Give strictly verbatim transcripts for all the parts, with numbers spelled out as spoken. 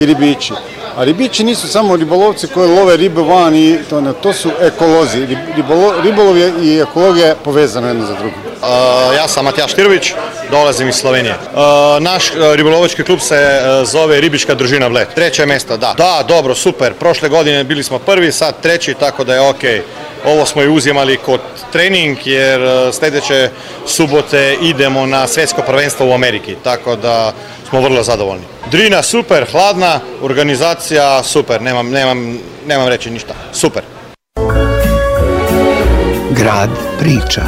Ribići. A ribići nisu samo ribolovci koji love ribe van i to, ne, to su ekolozi. Ribolo, ribolov je i ekologija povezano jedno za drugo. Uh, ja sam Matija Štirović, dolazim iz Slovenije. Uh, naš uh, ribolovački klub se uh, zove Ribička družina Bled. Treće mjesto, da. Da, dobro, super. Prošle godine bili smo prvi, sad treći, tako da je okej. Ovo smo i uzimali kod trening jer uh, sljedeće subote idemo na svjetsko prvenstvo u Ameriki, tako da smo vrlo zadovoljni. Drina super, hladna, organizacija super, nemam, nemam, nemam reći ništa, super. Grad priča.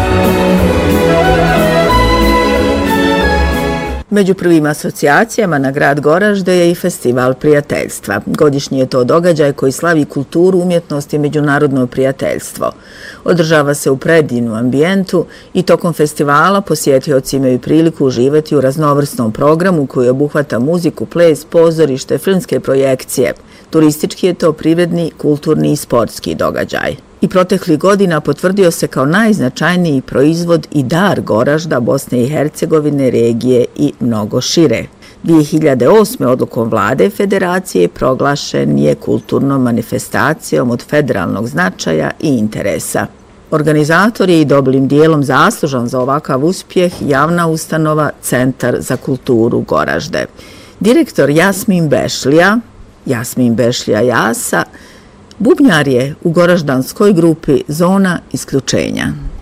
Među prvim asocijacijama na grad Goražde je i Festival prijateljstva. Godišnji je to događaj koji slavi kulturu, umjetnost i međunarodno prijateljstvo. Održava se u predivnom ambijentu i tokom festivala posjetioci imaju priliku uživati u raznovrsnom programu koji obuhvata muziku, ples, pozorište, filmske projekcije. Turistički je to privredni, kulturni i sportski događaj. I proteklih godina potvrdio se kao najznačajniji proizvod i dar Goražda, Bosne i Hercegovine, regije i mnogo šire. dvije hiljade osme. odlukom vlade federacije proglašen je kulturnom manifestacijom od federalnog značaja i interesa. Organizator je i dobrim dijelom zaslužan za ovakav uspjeh javna ustanova Centar za kulturu Goražde. Direktor Jasmin Bešlija, Jasmin Bešlija Jasa, bubnjar je u goraždanskoj grupi Zona isključenja.